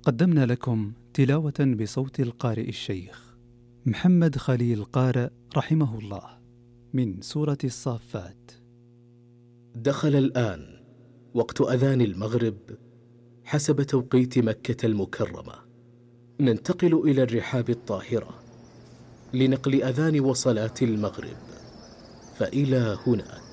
قدمنا لكم تلاوة بصوت القارئ الشيخ محمد خليل قارئ رحمه الله من سورة الصافات. دخل الآن وقت أذان المغرب حسب توقيت مكة المكرمة. ننتقل إلى الرحاب الطاهرة لنقل أذان وصلاة المغرب، فإلى هناك.